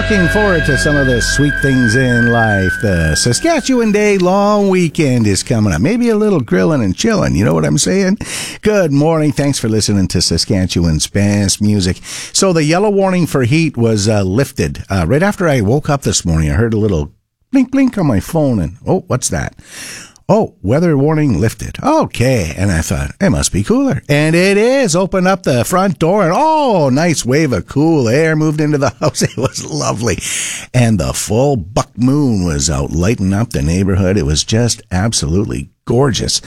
looking forward to some of the sweet things in life. The Saskatchewan Day long weekend is coming up. Maybe a little grilling and chilling. You know what I'm saying? Good morning. Thanks for listening to Saskatchewan's best music. So the yellow warning for heat was lifted. Right after I woke up this morning, I heard a little blink, blink on my phone. And, oh, what's that? Oh, weather warning lifted. Okay. And I thought, it must be cooler. And it is. Open up the front door and, oh, nice wave of cool air moved into the house. It was lovely. And the full buck moon was out lighting up the neighborhood. It was just absolutely gorgeous.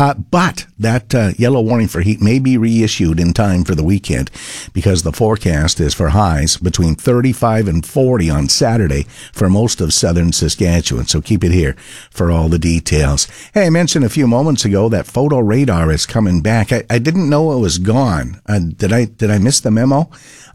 But that yellow warning for heat may be reissued in time for the weekend because the forecast is for highs between 35 and 40 on Saturday for most of southern Saskatchewan. So keep it here for all the details. Hey, I mentioned a few moments ago that photo radar is coming back. I didn't know it was gone. Did I miss the memo?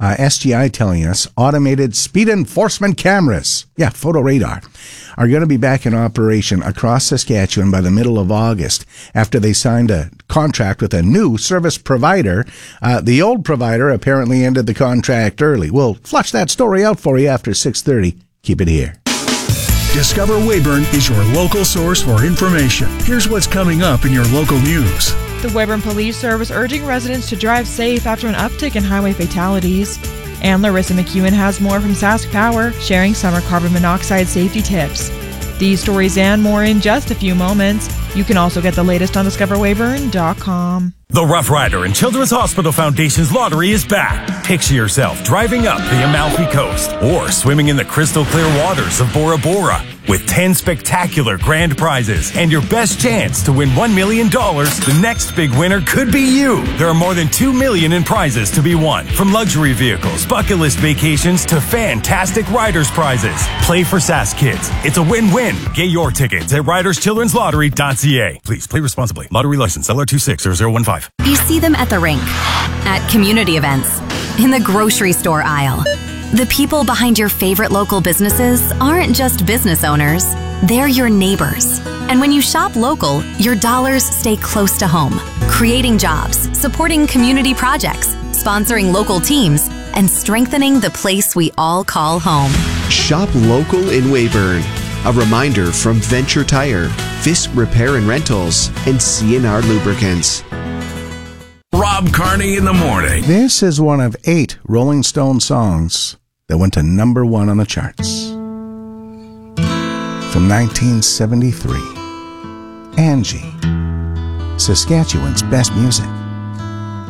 SGI telling us automated speed enforcement cameras. Yeah, photo radar are going to be back in operation across Saskatchewan by the middle of August after they signed a contract with a new service provider. The old provider apparently ended the contract early. We'll flush that story out for you after 6:30. Keep it here. Discover Weyburn is your local source for information. Here's what's coming up in your local news. The Weyburn Police Service urging residents to drive safe after an uptick in highway fatalities. And Larissa McEwen has more from Sask Power, sharing summer carbon monoxide safety tips. These stories and more in just a few moments. You can also get the latest on discoverweyburn.com. The Rough Rider and Children's Hospital Foundation's lottery is back. Picture yourself driving up the Amalfi Coast or swimming in the crystal clear waters of Bora Bora with 10 spectacular grand prizes and your best chance to win $1 million. The next big winner could be you. There are more than $2 million in prizes to be won, from luxury vehicles, bucket list vacations to fantastic riders prizes. Play for Sask Kids. It's a win-win. Get your tickets at riderschildrenslottery.ca. Please play responsibly. Lottery license LR260015. You see them at the rink, at community events, in the grocery store aisle. The people behind your favorite local businesses aren't just business owners, they're your neighbors. And when you shop local, your dollars stay close to home, creating jobs, supporting community projects, sponsoring local teams, and strengthening the place we all call home. Shop local in Weyburn. A reminder from Venture Tire, Fisk Repair and Rentals, and CNR Lubricants. Rob Carney in the morning. This is one of 8 Rolling Stone songs that went to number 1 on the charts. From 1973, Angie, Saskatchewan's best music.